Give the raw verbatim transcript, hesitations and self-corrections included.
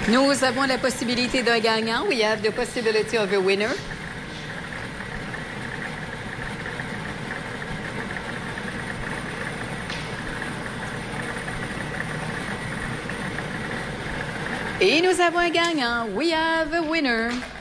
Nous avons la possibilité d'un gagnant. We have the possibility of a winner. Et nous avons un gagnant. We have a winner.